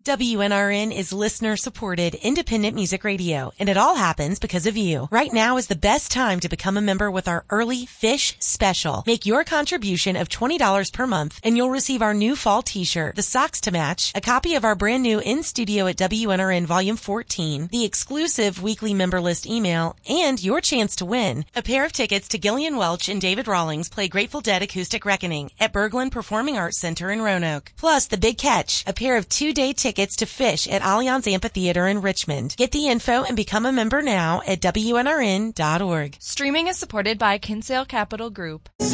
WNRN is listener-supported independent music radio, and it all happens because of you. Right now is the best time to become a member with our early Fish Special. Make your contribution of $20 per month, and you'll receive our new fall t-shirt, the socks to match, a copy of our brand new In Studio at WNRN Volume 14, the exclusive weekly member list email, and your chance to win a pair of tickets to Gillian Welch and David Rawlings play Grateful Dead Acoustic Reckoning at Berglund Performing Arts Center in Roanoke. Plus, the big catch, a pair of 2-day tickets to Fish at Allianz Amphitheater in Richmond. Get the info and become a member now at WNRN.org. Streaming is supported by Kinsale Capital Group.